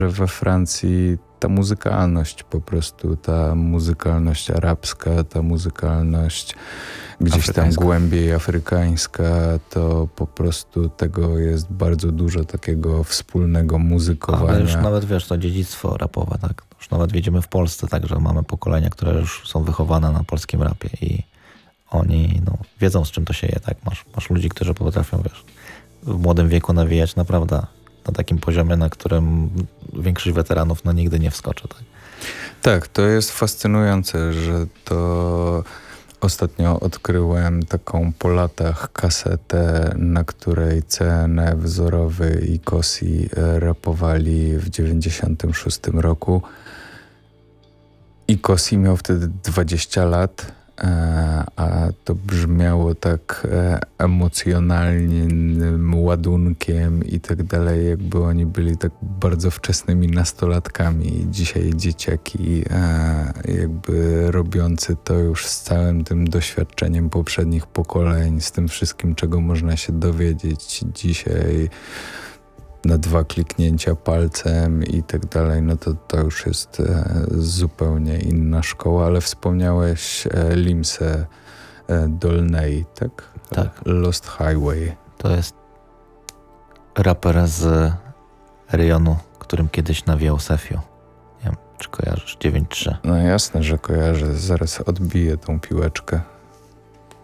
we Francji ta muzykalność po prostu, ta muzykalność arabska, ta muzykalność gdzieś tam głębiej afrykańska, to po prostu tego jest bardzo dużo takiego wspólnego muzykowania. Ale już nawet wiesz, to dziedzictwo rapowe, tak? Już nawet widzimy w Polsce, tak, że mamy pokolenia, które już są wychowane na polskim rapie i oni wiedzą, z czym to się je, tak? Masz ludzi, którzy potrafią, wiesz, w młodym wieku nawijać naprawdę na takim poziomie, na którym większość weteranów nigdy nie wskoczy, tak? Tak, to jest fascynujące, że to ostatnio odkryłem taką po latach kasetę, na której CNE, Wzorowy i Kosi rapowali w 96 roku. I Kosi miał wtedy 20 lat, a to brzmiało tak emocjonalnym ładunkiem i tak dalej, jakby oni byli tak bardzo wczesnymi nastolatkami. Dzisiaj dzieciaki jakby robiący to już z całym tym doświadczeniem poprzednich pokoleń, z tym wszystkim, czego można się dowiedzieć dzisiaj na 2 kliknięcia palcem i tak dalej, no to już jest zupełnie inna szkoła, ale wspomniałeś Limse Dolnay, tak? Tak. Lost Highway. To jest raper z rejonu, którym kiedyś nawijał Sefio. Nie wiem, czy kojarzysz 9-3. No jasne, że kojarzę. Zaraz odbiję tą piłeczkę.